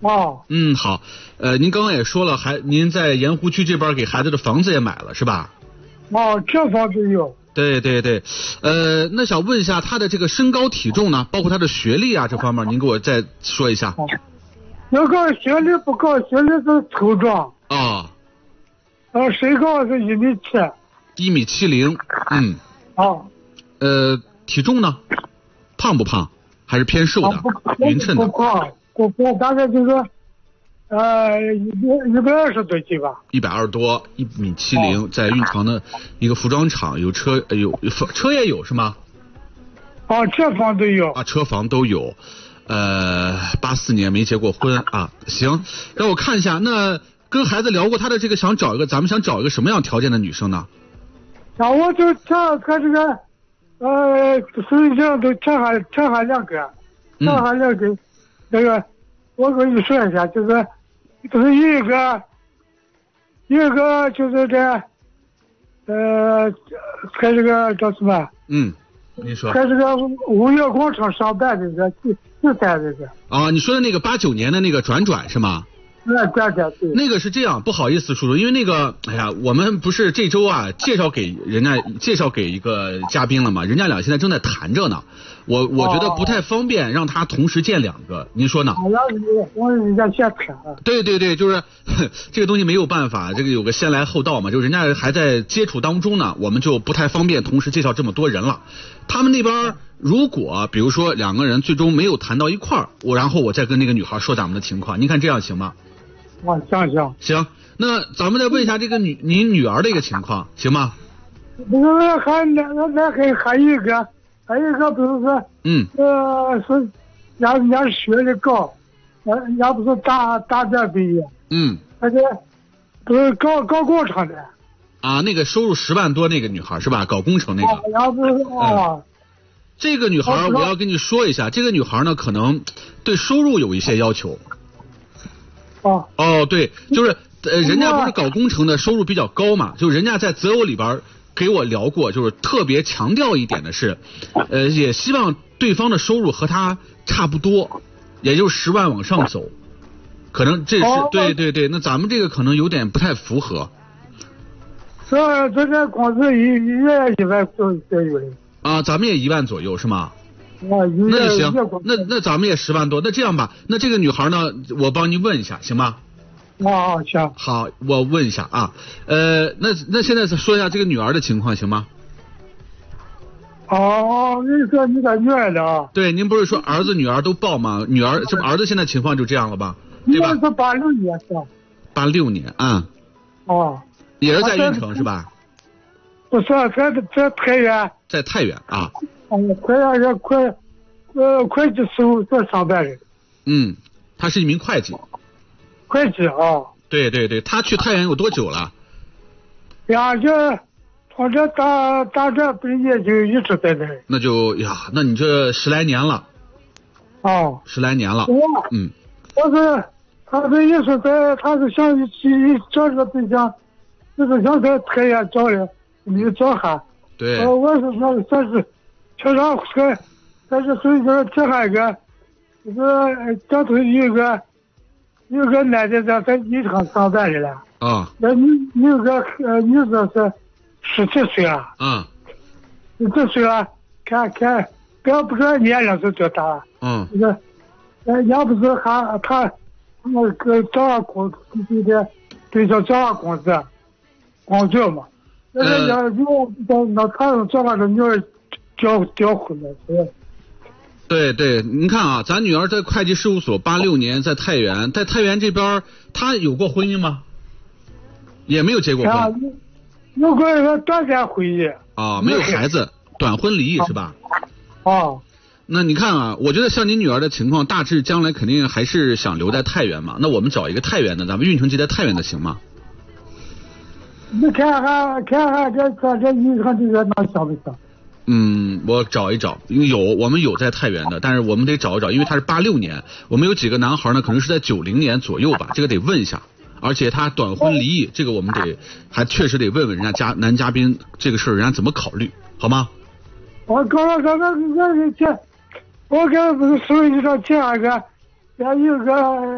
哦。 好，您刚刚也说了，您在盐湖区这边给孩子的房子也买了是吧？ 哦，这房子有。 对对对，那想问一下他的这个身高体重呢，包括他的学历啊这方面，您给我再说一下。 那个学历不高，学历是粗壮。 啊。 身高是1.7米。 1.70米。 哦。 体重呢？胖不胖？还是偏瘦的？匀称的。 不胖，大概就是120多斤吧。 120多，1.70米，在运城的一个服装厂，有车也有是吗？ 车房都有。 车房都有。84年没结过婚啊。行，让我看一下，那跟孩子聊过他的这个咱们想找一个什么样条件的女生呢？ 我就他这个实际上都这还2个，那个我跟你说一下，就是一个就是在这个叫什么？ 你说。 在这个物业工厂上班的这个。 你说的那个89年的那个转是吗？ 对。 那个是这样，不好意思叔叔，因为那个，我们不是这周介绍给一个嘉宾了吗？人家俩现在正在谈着呢，我觉得不太方便让他同时见2个，您说呢？ 我人家先谈。 对，就是这个东西没有办法，这个有个先来后到嘛，就人家还在接触当中呢，我们就不太方便同时介绍这么多人了。他们那边如果比如说2个人最终没有谈到一块儿，然后我再跟那个女孩说咱们的情况，您看这样行吗？行，那咱们再问一下这个您女儿的一个情况，行吗？ 还一个，比如说，是人家学历高，人家不是大专毕业，而且不是搞工程的。 那个收入10万多那个女孩是吧？搞工程那个。这个女孩我要跟你说一下，这个女孩呢可能对收入有一些要求。对，就是人家不是搞工程的，收入比较高嘛，就人家在择偶里边给我聊过，就是特别强调一点的是，也希望对方的收入和他差不多，也就是10万往上走，可能这是对，那咱们这个可能有点不太符合。 这个工资1万左右的。 咱们也1万左右是吗？ 那就行，那咱们也10万多。那这样吧，那这个女孩呢，我帮您问一下，行吗？ 行。 好，我问一下啊，那现在说一下这个女儿的情况，行吗？ 你说你的女儿的啊？ 对，您不是说儿子女儿都报吗？女儿这不儿子现在情况就这样了吧？对吧？ 是86年是吧 ？86年啊。也是在运城是吧？ 不是，在太原。 在太原啊。 太原是会计事务所上班人。 他是一名会计。 会计啊。 对，他去太原有多久了？ 从这大专毕业就一直在那儿。 那你这10来年了。10来年了。 他的意思他是想找这个对象，就是想在太原找人，没找哈。 对。 我是说算是。车上但是所以说这还一个，就是这头有个男的在银行上班的了。那有个女子是17岁了。17岁了，看不知道年龄是多大。要不是他那个找上工资对象找上工资工作嘛，那他找上的女儿。调婚了是。 对，您看啊，咱女儿在会计事务所86年，在太原这边，她有过婚姻吗？也没有结过婚。 有过一个短暂婚姻。 没有孩子，短婚离异是吧？那你看啊，我觉得像您女儿的情况，大致将来肯定还是想留在太原嘛。那我们找一个太原的，咱们运城籍在太原的行吗？ 你看看这银行这个哪想不想？ 我找一找，我们有在太原的，但是我们得找一找，因为他是86年，我们有几个男孩呢，可能是在90年左右吧，这个得问一下。而且他短婚离异，这个我们还确实得问问人家男嘉宾这个事儿，人家怎么考虑，好吗？ 我刚我给不是手机上借那个，有个